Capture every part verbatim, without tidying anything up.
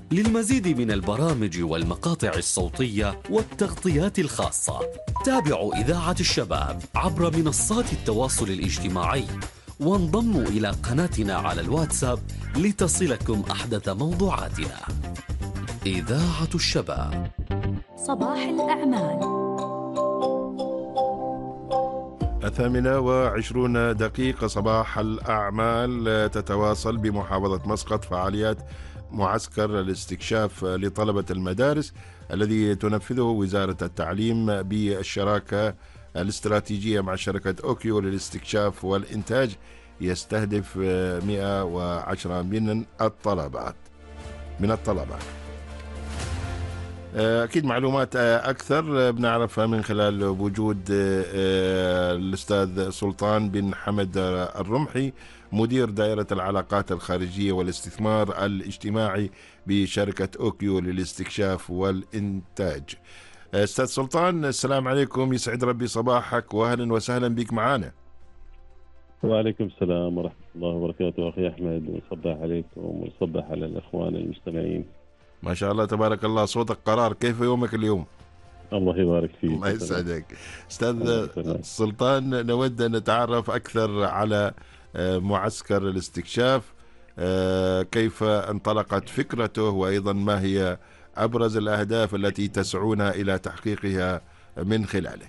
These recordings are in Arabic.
للمزيد من البرامج والمقاطع الصوتية والتغطيات الخاصة تابعوا إذاعة الشباب عبر منصات التواصل الاجتماعي، وانضموا إلى قناتنا على الواتساب لتصلكم أحدث موضوعاتنا. إذاعة الشباب، صباح الأعمال. الثامنة وعشرون دقيقة صباح الأعمال. تتواصل بمحافظة مسقط فعاليات معسكر الاستكشاف لطلبة المدارس الذي تنفذه وزارة التعليم بالشراكة الاستراتيجية مع شركة أوكيو للاستكشاف والإنتاج، يستهدف مئة وعشرة من الطلبات من الطلبات. أكيد معلومات أكثر بنعرفها من خلال وجود الأستاذ سلطان بن حمد الرمحي، مدير دائرة العلاقات الخارجية والاستثمار الاجتماعي بشركة أوكيو للاستكشاف والإنتاج. أستاذ سلطان، السلام عليكم، يسعد ربي صباحك وأهلا وسهلا بك معنا. وعليكم السلام ورحمة الله وبركاته أخي أحمد، ونصبح عليكم ونصبح على الأخوان المستمعين. ما شاء الله تبارك الله، صوتك قرار. كيف يومك اليوم؟ الله يبارك فيك. الله يسعدك. أستاذ سلطان، نود أن نتعرف أكثر على معسكر الاستكشاف، كيف انطلقت فكرته، وأيضا ما هي أبرز الأهداف التي تسعون إلى تحقيقها من خلاله.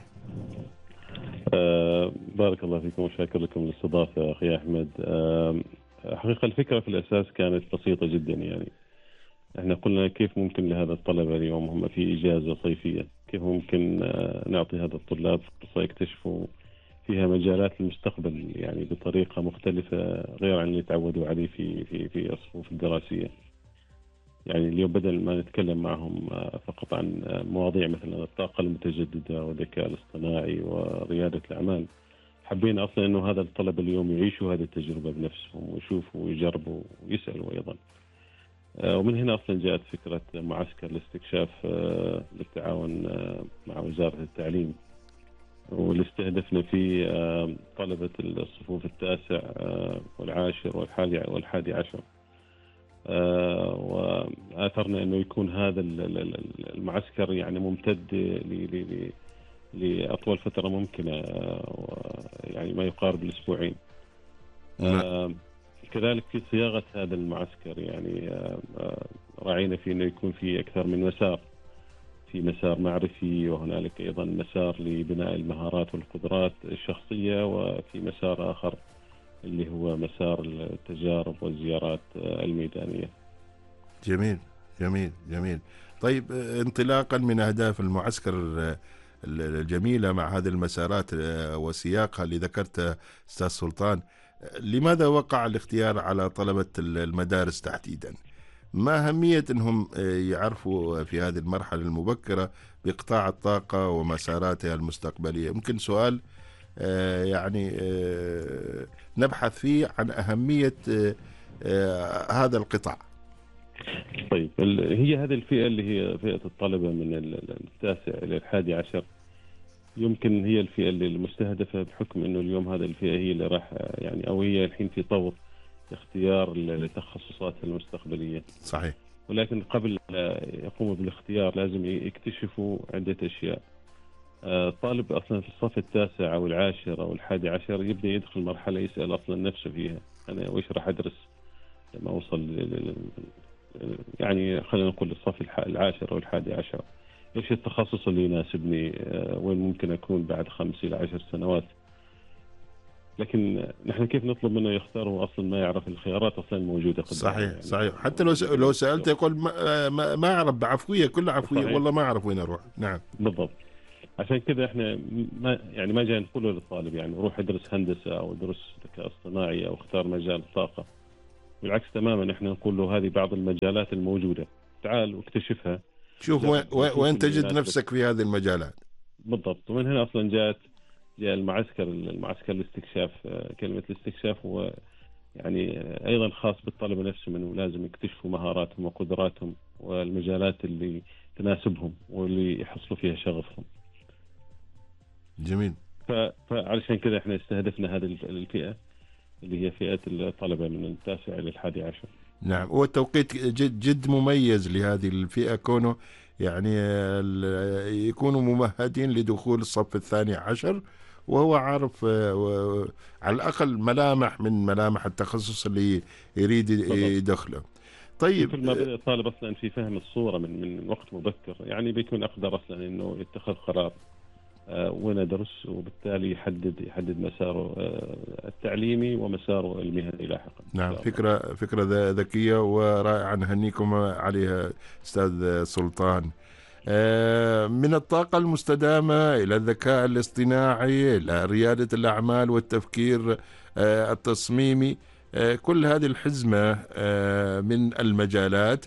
أه بارك الله فيكم وشاكر لكم الاستضافة أخي أحمد. أه حقيقة الفكرة في الأساس كانت بسيطة جدا. يعني احنا قلنا كيف ممكن لهذا الطلبة اليوم هم في إجازة صيفية، كيف ممكن أه نعطي هذا الطلاب فرصة يكتشفوا فيها مجالات المستقبل، يعني بطريقة مختلفة غير عن اللي تعودوا عليه في في في الصفوف الدراسية. يعني اليوم بدل ما نتكلم معهم فقط عن مواضيع مثل الطاقة المتجددة والذكاء الاصطناعي وريادة الأعمال، حبينا أصلا أنه هذا الطلبة اليوم يعيشوا هذه التجربة بنفسهم ويشوفوا ويجربوا ويسألوا أيضا. ومن هنا أصلا جاءت فكرة معسكر الاستكشاف بالتعاون مع وزارة التعليم، واللي استهدفنا فيه طلبة الصفوف التاسع والعاشر والحادي والحادي عشر. وآثرنا أنه يكون هذا المعسكر يعني ممتد لأطول فترة ممكنة، يعني ما يقارب الأسبوعين. كذلك في صياغة هذا المعسكر يعني راعينا فيه أنه يكون في أكثر من مسار، في مسار معرفي، وهنالك أيضا مسار لبناء المهارات والقدرات الشخصية، وفي مسار آخر اللي هو مسار التجارب والزيارات الميدانية. جميل جميل جميل. طيب، انطلاقا من أهداف المعسكر الجميلة مع هذه المسارات وسياقها اللي ذكرت أستاذ سلطان، لماذا وقع الاختيار على طلبة المدارس تحديدا؟ ما أهمية أنهم يعرفوا في هذه المرحلة المبكرة بقطاع الطاقة ومساراتها المستقبلية؟ ممكن سؤال يعني نبحث فيه عن أهمية هذا القطاع. طيب، هي هذه الفئة اللي هي فئة الطلبة من التاسع إلى الحادي عشر، يمكن هي الفئة اللي المستهدفة بحكم أنه اليوم هذه الفئة هي اللي راح يعني أو هي الحين في طور اختيار للتخصصات المستقبلية. صحيح. ولكن قبل يقوموا بالاختيار لازم يكتشفوا عدة أشياء. طالب أصلا في الصف التاسع أو العاشر أو الحادي عشر يبدأ يدخل مرحلة يسأل أصلا نفسه فيها، أنا وإيش راح أدرس لما أوصل يعني خلينا نقول الصف العاشر أو الحادي عشر، إيش التخصص اللي يناسبني، وين ممكن أكون بعد خمس إلى عشر سنوات. لكن نحن كيف نطلب منه يختار هو أصلا ما يعرف الخيارات أصلا موجودة قدامه؟ صحيح يعني صحيح. حتى لو لو سألت يقول ما ما, ما أعرف، بعفوية كلها عفوية. صحيح. والله ما أعرف وين أروح. نعم بالضبط. عشان كذا احنا ما يعني ما جاي نقول للطالب يعني روح ادرس هندسة أو ادرس ذكاء اصطناعي أو اختار مجال الطاقة. بالعكس تماما، احنا نقول له هذه بعض المجالات الموجودة، تعال واكتشفها، شوف وين, وين تجد نفسك في هذه المجالات. بالضبط. ومن هنا أصلا جاءت جاء المعسكر المعسكر الاستكشاف. كلمة الاستكشاف هو يعني أيضا خاص بالطلبة نفسهم، أنه لازم يكتشفوا مهاراتهم وقدراتهم والمجالات اللي تناسبهم واللي يحصلوا فيها شغفهم. جميل. فعلشان كذا احنا استهدفنا هذه الفئة اللي هي فئة الطلبة من التاسع إلى الحادي عشر. نعم، هو التوقيت جد جد مميز لهذه الفئة، كونه يعني ال- يكونوا ممهدين لدخول الصف الثاني عشر، وهو عارف آه، و- على الأقل ملامح من ملامح التخصص اللي يريد بالضبط. يدخله. طيب. وكل ما بدأ الطالب اصلا في فهم الصوره من من وقت مبكر، يعني بيكون اقدر اصلا انه يتخذ قرار آه، وين ادرس، وبالتالي يحدد يحدد مساره آه، التعليمي ومساره المهني لاحقا ان نعم، شاء الله. فكرة فكرة ذ- ذكية ورائعة، نهنيكم عليها أستاذ سلطان. آه، من الطاقة المستدامة إلى الذكاء الاصطناعي إلى ريادة الأعمال والتفكير آه، التصميمي، آه، كل هذه الحزمة آه، من المجالات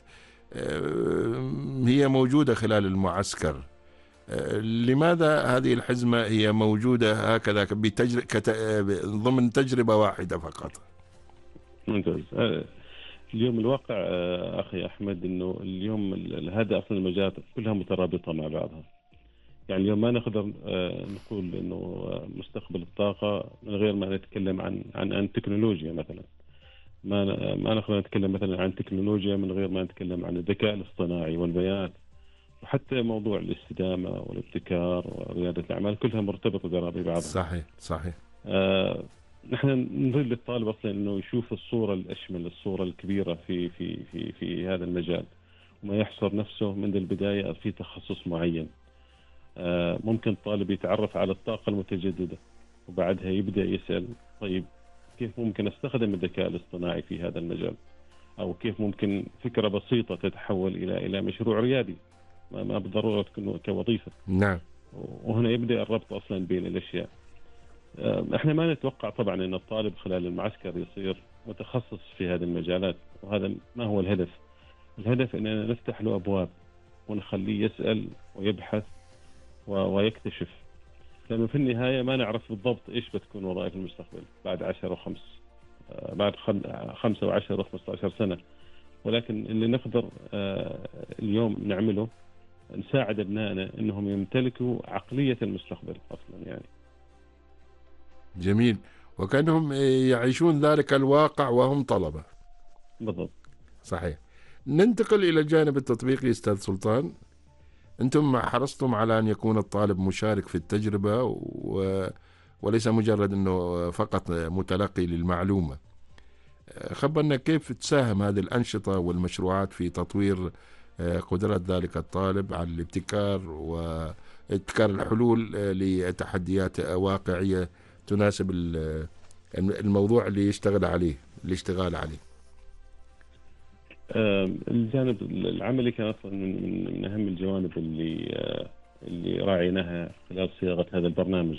آه، هي موجودة خلال المعسكر. آه، لماذا هذه الحزمة هي موجودة هكذا بتجر... كت... ضمن تجربة واحدة فقط؟ ممتاز. آه، اليوم الواقع آه، اخي احمد انه اليوم ال- هذا اصلا المجالات كلها مترابطه مع بعضها. يعني اليوم ما نقدر آه، نقول انه آه، مستقبل الطاقه من غير ما نتكلم عن عن عن تكنولوجيا مثلا. ما ن- ما نقدر نتكلم مثلا عن تكنولوجيا من غير ما نتكلم عن الذكاء الاصطناعي والبيانات، وحتى موضوع الاستدامه والابتكار ورياده الاعمال كلها مرتبطه ترى ببعضها. صحيح صحيح. آه، نحن نريد للطالب اصلا انه يشوف الصوره الاشمل، الصوره الكبيره في في في في هذا المجال، وما يحصر نفسه من البدايه في تخصص معين. آه، ممكن الطالب يتعرف على الطاقه المتجدده وبعدها يبدا يسال طيب كيف ممكن استخدم الذكاء الاصطناعي في هذا المجال، او كيف ممكن فكره بسيطه تتحول الى الى مشروع ريادي، ما ما بالضروره تكون كوظيفه. نعم. وهنا يبدا الربط اصلا بين الاشياء. احنا ما نتوقع طبعا ان الطالب خلال المعسكر يصير متخصص في هذه المجالات، وهذا ما هو الهدف. الهدف اننا نفتح له ابواب ونخليه يسال ويبحث و- ويكتشف، لانه في النهايه ما نعرف بالضبط ايش بتكون وظائف المستقبل بعد عشر وخمس آه، بعد خم- خمسة وعشر وخمسة عشر سنه. ولكن اللي نقدر آه، اليوم نعمله نساعد ابنائنا انهم يمتلكوا عقليه المستقبل اصلا يعني. جميل، وكأنهم يعيشون ذلك الواقع وهم طلبة. بالضبط. صحيح. ننتقل إلى الجانب التطبيقي أستاذ سلطان. أنتم حرصتم على أن يكون الطالب مشارك في التجربة و... وليس مجرد أنه فقط متلقي للمعلومة. خبرنا كيف تساهم هذه الأنشطة والمشروعات في تطوير قدرات ذلك الطالب على الابتكار وابتكار الحلول لتحديات واقعية تناسب الموضوع اللي يشتغل عليه الاشتغال عليه. الجانب العملي كان اصلا من من اهم الجوانب اللي اللي راعيناها خلال صياغه هذا البرنامج.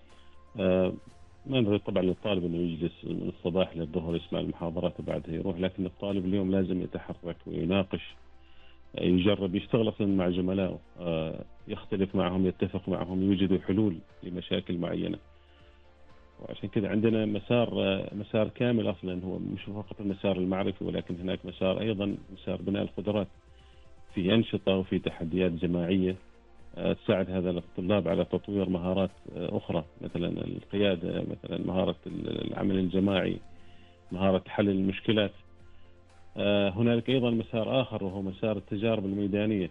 ما نريد طبعا للطالب انه يجلس من الصباح للظهر يسمع المحاضرات وبعدها يروح، لكن الطالب اليوم لازم يتحرك ويناقش، يجرب، يشتغل اصلا مع زملائه، يختلف معهم، يتفق معهم، يوجدوا حلول لمشاكل معينه. وعشان كذا عندنا مسار مسار كامل اصلا، هو مش فقط المسار المعرفي، ولكن هناك مسار ايضا مسار بناء القدرات، في انشطه وفي تحديات جماعيه تساعد هذا الطلاب على تطوير مهارات اخرى، مثلا القياده، مثلا مهاره العمل الجماعي، مهاره حل المشكلات. هنالك ايضا مسار اخر وهو مسار التجارب الميدانيه،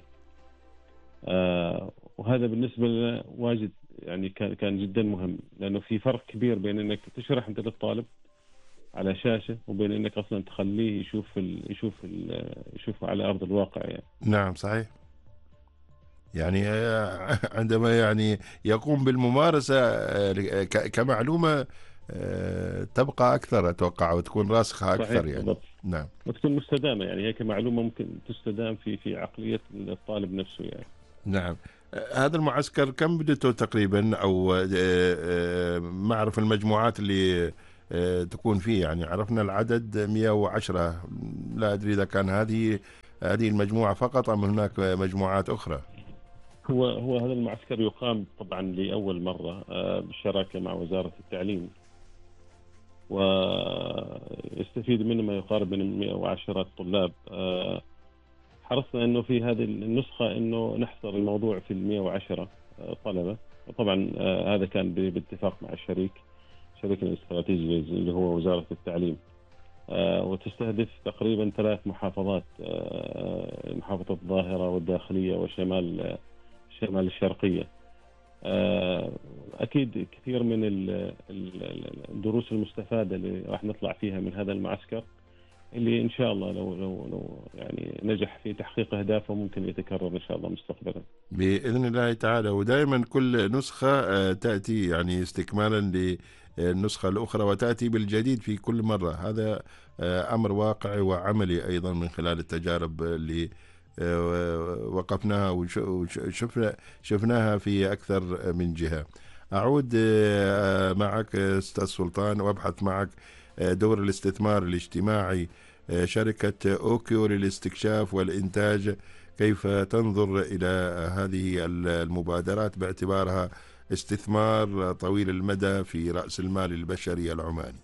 وهذا بالنسبه لنا واجد يعني كان كان جدا مهم، لانه في فرق كبير بين انك تشرح انت للطالب على شاشه وبين انك اصلا تخليه يشوف ال يشوف ال يشوف على ارض الواقع يعني. نعم صحيح. يعني عندما يعني يقوم بالممارسه كمعلومه تبقى اكثر اتوقع وتكون راسخه اكثر يعني. بالضبط. نعم، وتكون مستدامه، يعني هيك معلومه ممكن تستدام في في عقليه الطالب نفسه يعني. نعم. هذا المعسكر كم بدته تقريبا، او ما اعرف المجموعات اللي تكون فيه؟ يعني عرفنا العدد مئة وعشرة، لا ادري اذا كان هذه هذه المجموعه فقط ام هناك مجموعات اخرى. هو هو هذا المعسكر يقام طبعا لاول مره بالشراكه مع وزاره التعليم، ويستفيد منه ما يقارب من مئة وعشرة طلاب. حرصنا انه في هذه النسخه انه نحصر الموضوع في مئة وعشرة طلبه، وطبعا هذا كان باتفاق مع الشريك شريكنا الاستراتيجي اللي هو وزاره التعليم. وتستهدف تقريبا ثلاث محافظات، محافظة الظاهرة والداخلية وشمال شمال الشرقية. أكيد كثير من الدروس المستفادة اللي راح نطلع فيها من هذا المعسكر، اللي إن شاء الله لو لو لو يعني نجح في تحقيق أهدافه ممكن يتكرر إن شاء الله مستقبلا بإذن الله تعالى. ودائما كل نسخة تأتي يعني استكمالا للنسخة الأخرى، وتأتي بالجديد في كل مرة. هذا أمر واقعي وعملي أيضا من خلال التجارب اللي وقفناها وشفنا شفناها في أكثر من جهة. أعود معك أستاذ سلطان وأبحث معك دور الاستثمار الاجتماعي، شركة أوكيو للاستكشاف والإنتاج، كيف تنظر إلى هذه المبادرات باعتبارها استثمار طويل المدى في رأس المال البشري العماني؟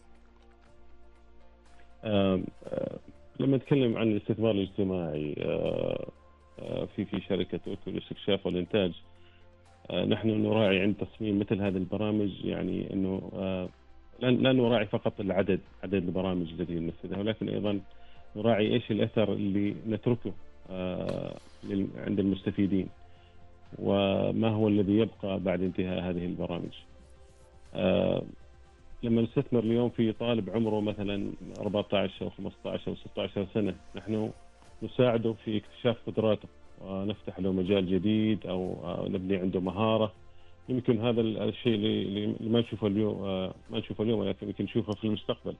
آه آه لما نتكلم عن الاستثمار الاجتماعي آه آه في في شركة أوكيو للاستكشاف والإنتاج، آه نحن نراعي عند تصميم مثل هذه البرامج يعني أنه آه لا نراعي فقط العدد عدد البرامج التي ننفذها، ولكن أيضا نراعي إيش الأثر اللي نتركه آه عند المستفيدين، وما هو الذي يبقى بعد انتهاء هذه البرامج. آه لما نستثمر اليوم في طالب عمره مثلا أربعة عشر أو خمسة عشر أو ستة عشر سنة، نحن نساعده في اكتشاف قدراته ونفتح له مجال جديد أو نبني عنده مهارة. يمكن هذا الشيء اللي ما نشوفه اليوم ما نشوفه اليوم ولكن يمكن نشوفه في المستقبل.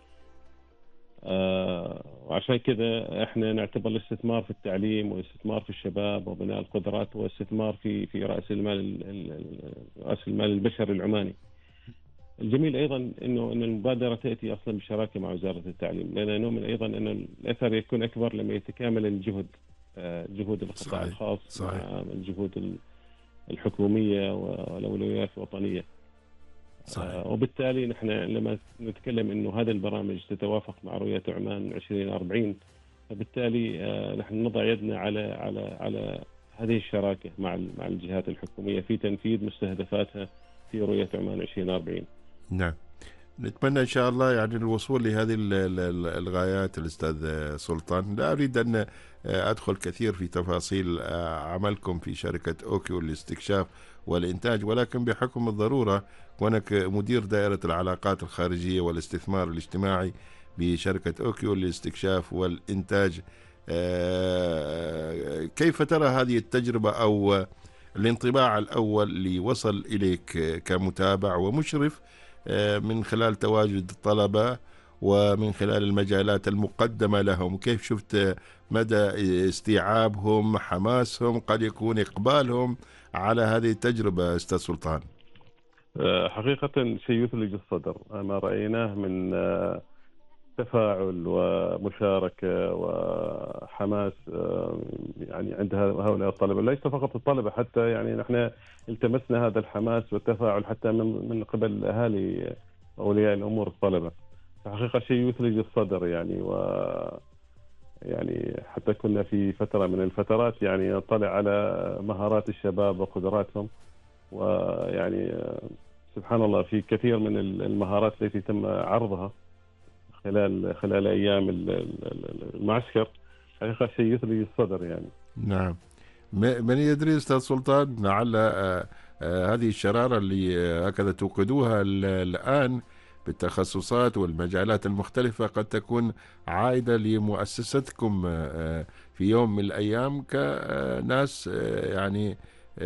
آه وعشان كذا احنا نعتبر الاستثمار في التعليم والاستثمار في الشباب وبناء القدرات والاستثمار في في راس المال راس المال البشري العماني. الجميل ايضا انه ان المبادره تاتي اصلا بشراكه مع وزاره التعليم، لان نؤمن ايضا ان الاثر يكون اكبر لما يتكامل الجهد، آه جهود القطاع الخاص صحيح. مع الجهود الحكوميه والاولويات الوطنيه. صحيح. وبالتالي نحن لما نتكلم انه هذه البرامج تتوافق مع رؤية عمان عشرين أربعين، فبالتالي نحن نضع يدنا على على على هذه الشراكة مع مع الجهات الحكومية في تنفيذ مستهدفاتها في رؤية عمان عشرين أربعين. نعم، نتمنى إن شاء الله يعني الوصول لهذه الغايات. الأستاذ سلطان، لا أريد أن أدخل كثير في تفاصيل عملكم في شركة أوكيو للاستكشاف والإنتاج، ولكن بحكم الضرورة كونك مدير دائرة العلاقات الخارجية والاستثمار الاجتماعي بشركة أوكيو للاستكشاف والإنتاج، كيف ترى هذه التجربة أو الانطباع الأول اللي وصل إليك كمتابع ومشرف من خلال تواجد الطلبة ومن خلال المجالات المقدمة لهم؟ كيف شفت مدى استيعابهم، حماسهم، قد يكون إقبالهم على هذه التجربة أستاذ سلطان؟ حقيقة شيء يثلج الصدر ما رأيناه من تفاعل ومشاركة وحماس يعني عند هؤلاء الطلبة، ليس فقط الطلبة، حتى يعني نحن التمسنا هذا الحماس والتفاعل حتى من من قبل أهالي أولياء الأمور الطلبة. حقيقة شيء يثلج الصدر يعني، و يعني حتى كنا في فترة من الفترات يعني نطلع على مهارات الشباب وقدراتهم، ويعني سبحان الله في كثير من المهارات التي تم عرضها خلال خلال ايام المعسكر، حقيقه شيء يثلج الصدر يعني. نعم، من يدري استاذ سلطان، لعل هذه الشراره اللي هكذا توقدوها الان بالتخصصات والمجالات المختلفه قد تكون عائده لمؤسستكم في يوم من الايام كناس يعني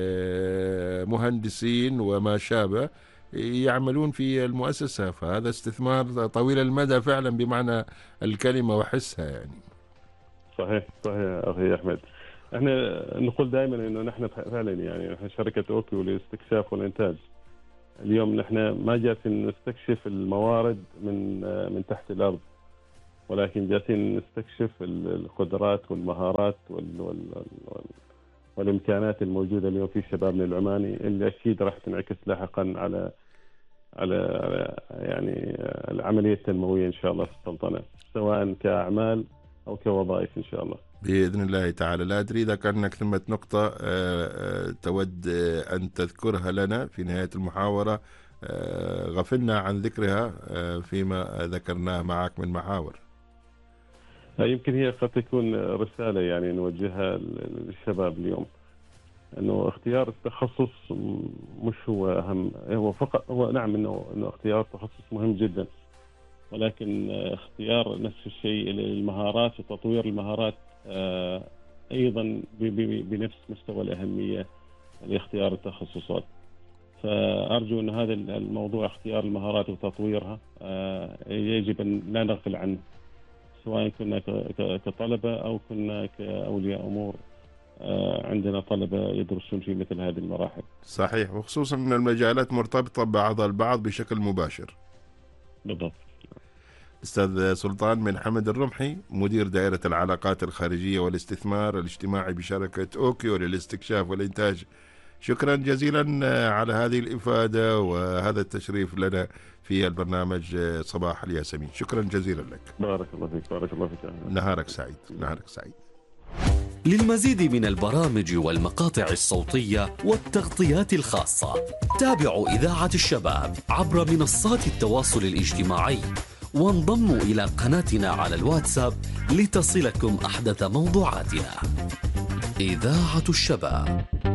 مهندسين وما شابه يعملون في المؤسسة. فهذا استثمار طويل المدى فعلا بمعنى الكلمة وحسها يعني. صحيح صحيح أخي أحمد، احنا نقول دائما انه نحن فعلا يعني نحن شركة أوكيو للاستكشاف والإنتاج، اليوم نحن ما جالسين نستكشف الموارد من من تحت الأرض، ولكن جالسين نستكشف القدرات والمهارات وال وال وال والإمكانات الموجودة اليوم في شبابنا العماني، اللي أكيد راح تنعكس لاحقا على على يعني العملية التنموية إن شاء الله في السلطنة، سواء كأعمال أو كوظائف إن شاء الله بإذن الله تعالى. لا أدري إذا كانك ثمة نقطة تود أن تذكرها لنا في نهاية المحاورة، غفلنا عن ذكرها فيما ذكرناه معك من محاور. يمكن هي قد تكون رسالة يعني نوجهها للشباب اليوم، انه اختيار التخصص مش هو اهم، هو فقط هو نعم انه انه اختيار تخصص مهم جدا، ولكن اختيار نفس الشيء المهارات وتطوير المهارات ايضا بنفس مستوى الاهميه لاختيار التخصصات. فارجو ان هذا الموضوع اختيار المهارات وتطويرها يجب ان لا نغفل عنه، سواء كنا كطلبه او كنا كاولياء امور عندنا طلبة يدرسون في مثل هذه المراحل. صحيح، وخصوصا أن المجالات مرتبطة بعضها البعض بشكل مباشر. بالضبط. أستاذ سلطان بن حمد الرمحي، مدير دائرة العلاقات الخارجية والاستثمار الاجتماعي بشركة أوكيو للاستكشاف والإنتاج، شكرا جزيلا على هذه الإفادة وهذا التشريف لنا في البرنامج صباح الياسمين. شكرا جزيلا لك. بارك الله فيك. بارك الله فيك. نهارك سعيد. نهارك سعيد. للمزيد من البرامج والمقاطع الصوتية والتغطيات الخاصة، تابعوا إذاعة الشباب عبر منصات التواصل الاجتماعي، وانضموا إلى قناتنا على الواتساب لتصلكم أحدث موضوعاتنا. إذاعة الشباب.